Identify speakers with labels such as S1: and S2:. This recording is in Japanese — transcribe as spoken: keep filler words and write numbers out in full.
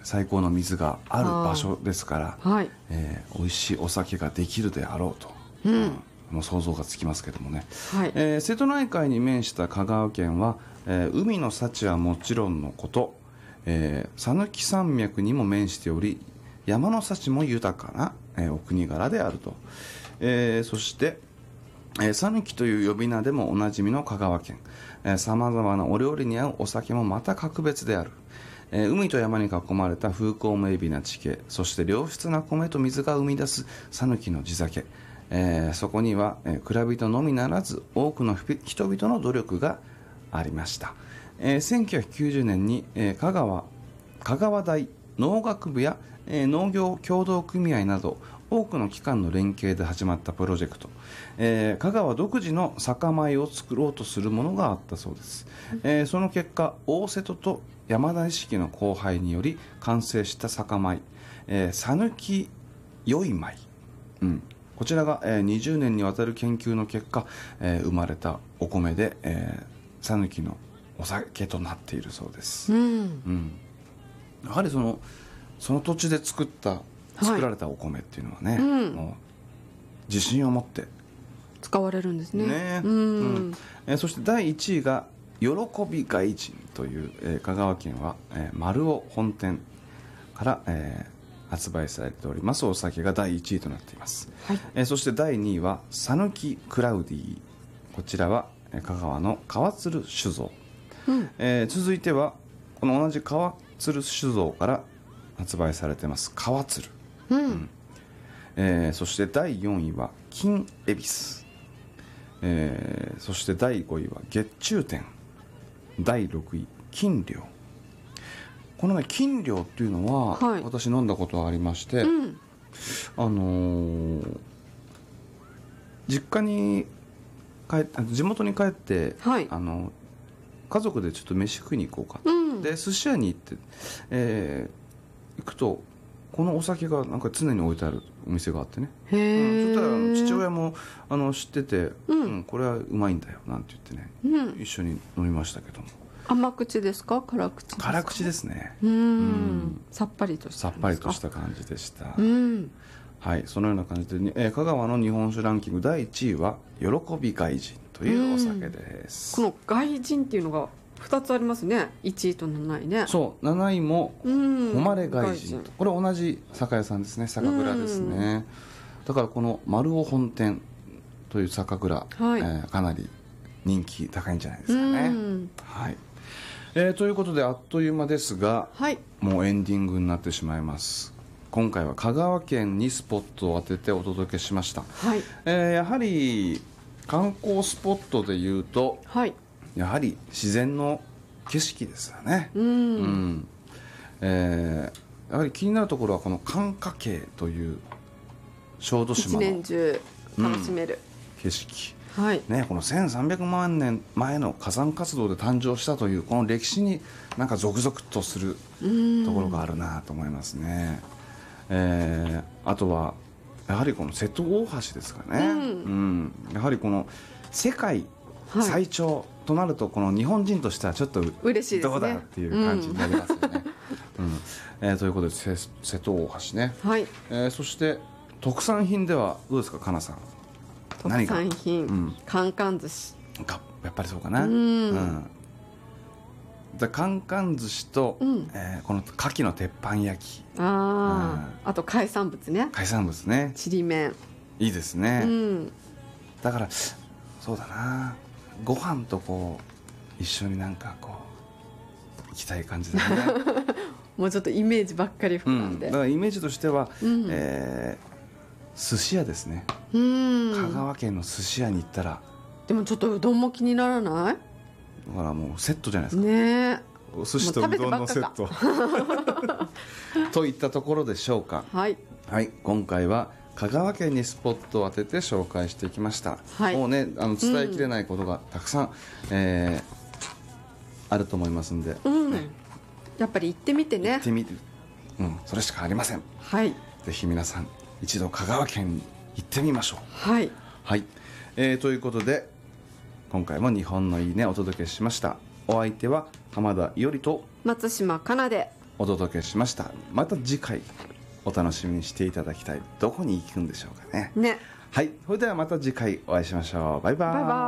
S1: 最高の水がある場所ですから、
S2: はい、
S1: えー、美味しいお酒ができるであろうと、
S2: うん、
S1: もう想像がつきますけどもね、
S2: はい、
S1: えー、瀬戸内海に面した香川県は、えー、海の幸はもちろんのこと、えー、讃岐山脈にも面しており山の幸も豊かな、えー、お国柄であると、えー、そして讃岐、えー、という呼び名でもおなじみの香川県、さまざまなお料理に合うお酒もまた格別である、えー、海と山に囲まれた風光明媚な地形、そして良質な米と水が生み出す讃岐の地酒、えー、そこには、えー、蔵人のみならず多くの人々の努力がありました、えー、せんきゅうひゃくきゅうじゅうねんに、えー、香川香川大農学部や、えー、農業協同組合など多くの機関の連携で始まったプロジェクト、えー、香川独自の酒米を作ろうとするものがあったそうです、えー、その結果大瀬戸と山田錦の交配により完成した酒米、えー、讃岐よい米、うん、こちらが、えー、にじゅうねんにわたる研究の結果、えー、生まれたお米で、えー、讃岐のお酒となっているそうです、
S2: うん
S1: うん、やはりそのその土地で作った作られたお米っていうのはね、はい、うん、もう自信を持って
S2: 使われるんですね。
S1: ね、
S2: うん
S1: うん、えー、そしてだいいちいが喜び外人という、えー、香川県は、えー、丸尾本店から、えー、発売されておりますお酒がだいいちいとなっています、はい、えー、そしてだいにいは讃岐クラウディ、こちらは、えー、香川の川鶴酒造、うん、えー、続いてはこの同じ川鶴酒造から発売されています川鶴、うんうん、えー、そしてだいよんいは金恵比寿、えー、そしてだいごいは月中店、だいろくい金陵。このね金陵っていうのは、はい、私飲んだことがありまして、うん、あのー、実家に帰っ地元に帰って、はい、あの家族でちょっと飯食いに行こうかと、うん、で寿司屋に行って、えー、行くとこのお酒がなんか常に置いてあるお店があってね、
S2: へー、
S1: うん、そしたらあの父親もあの知ってて、うんうん、これはうまいんだよなんて言ってね、うん、一緒に飲みましたけども。
S2: 甘口ですか辛口ですか？
S1: 辛口ですね。
S2: うん、うん、さっぱりとした
S1: さっぱりとした感じでした、
S2: うん、
S1: はい、そのような感じで、えー、香川の日本酒ランキングだいいちいは喜び外人というお酒です、
S2: うん、この外人っていうのがふたつありますね。いちいとなないね。
S1: そうなないも誉れ外人、これ同じ酒屋さんですね、酒蔵ですね。だからこの丸尾本店という酒蔵、はい、えー、かなり人気高いんじゃないですかね。はい、えー、ということであっという間ですが、はい、もうエンディングになってしまいます。今回は香川県にスポットを当ててお届けしました、はい、えー、やはり観光スポットでいうと、はい、やはり自然の景色ですよね。うん、うん、えー、やはり気になるところはこの寒霞渓という小豆島の
S2: 一年中楽しめる、
S1: うん、景色、
S2: はい
S1: ね、このせんさんびゃくまんねんまえの火山活動で誕生したというこの歴史になんかゾクゾクとするところがあるなと思いますね。えー、あとはやはりこの瀬戸大橋ですかね、うんうん、やはりこの世界最長となるとこの日本人としてはちょっと
S2: 嬉しいですね、
S1: どうだっていう感じになりますよね、うんうん、えー、ということで瀬戸大橋ね、はい、えー、そして特産品ではどうですか、かなさん。
S2: 特産品、うん、カンカン寿司
S1: か、やっぱりそうかな。うん、うん、でカンカン寿司と、うん、えー、この牡蠣の鉄板焼き、
S2: あ、うん、あと海産物ね、
S1: 海産物ね、
S2: ちりめん
S1: いいですね、
S2: うん、
S1: だからそうだな、ご飯とこう一緒になんかこう行きたい感じだね
S2: もうちょっとイメージばっかり膨らんで、
S1: うん、だからイメージとしては、うん、えー、寿司屋ですね。うん、香川県の寿司屋に行ったら、
S2: でもちょっとうどんも気にならない？
S1: だからもうセットじゃないですか
S2: ね。
S1: お寿司とうどんのセットといったところでしょうか。はい、はい、今回は香川県にスポットを当てて紹介していきました、はい、もうね、あの伝えきれないことがたくさん、うん、えー、あると思いますんで、うんね、
S2: やっぱり行ってみてね、
S1: 行ってみる、うん、それしかありません。はい、ぜひ皆さん一度香川県に行ってみましょう。はい、はい、えー、ということで今回も日本のいいねお届けしました。お相手は浜田伊織と
S2: 松島かなで
S1: お届けしました。また次回お楽しみにしていただきたい。どこに行くんでしょうかね。
S2: ね。
S1: はい、それではまた次回お会いしましょう。バイバイ。
S2: バイバイ。